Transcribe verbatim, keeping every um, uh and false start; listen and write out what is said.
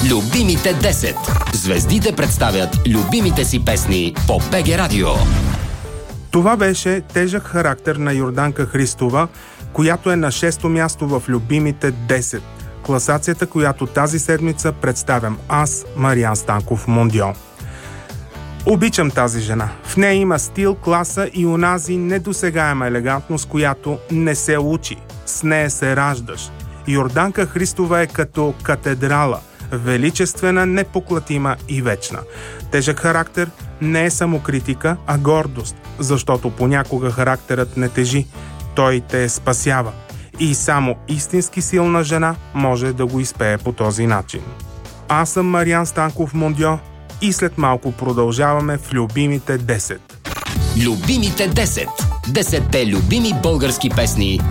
Любимите десет. Звездите представят любимите си песни по БГ Радио. Това беше тежък характер на Йорданка Христова, която е на шесто място в любимите десет. Класацията, която тази седмица представям аз, Мариан Станков Мондио. Обичам тази жена. В нея има стил, класа и онази недосегаема елегантност, която не се учи. С нея се раждаш. Йорданка Христова е като катедрала. Величествена, непоклатима и вечна. Тежък характер не е самокритика, а гордост, защото понякога характерът не тежи. Той те спасява. И само истински силна жена може да го изпее по този начин. Аз съм Мариан Станков Мондио и след малко продължаваме в любимите десет. Любимите десет. Десетте любими български песни